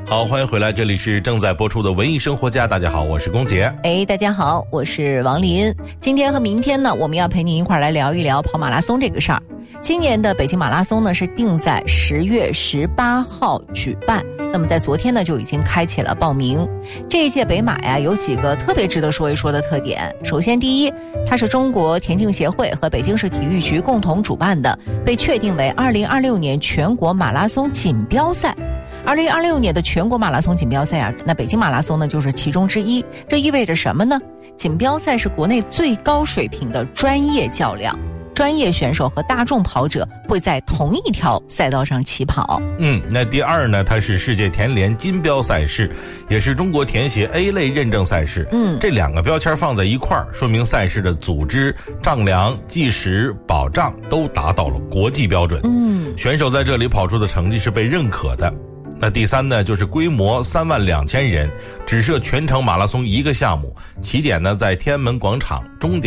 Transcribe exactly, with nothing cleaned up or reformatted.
好，欢迎回来，这里是正在播出的文艺生活家。大家好，我是龚杰。 哎，大家好，我是王林。今天和明天呢，我们要陪您一块儿来聊一聊跑马拉松这个事儿。今年的北京马拉松呢是定在十月十八号举办，那么在昨天呢就已经开启了报名。这一届北马呀有几个特别值得说一说的特点。首先第一，它是中国田径协会和北京市体育局共同主办的，被确定为二零二六年全国马拉松锦标赛。二零二六年的全国马拉松锦标赛啊，那北京马拉松呢就是其中之一。这意味着什么呢？锦标赛是国内最高水平的专业较量，专业选手和大众跑者会在同一条赛道上起跑。 嗯，那第二呢，它是世界田联金标赛事，也是中国田协 A 类认证赛事。 嗯， 这两个标签放在一块儿，说明赛事的组织、丈量、计时、保障都达到了国际标准。 嗯， 选手在这里跑出的成绩是被认可的。那第三呢，就是规模三万两千人，只设全程马拉松一个项目，起点呢在天安门广场，终点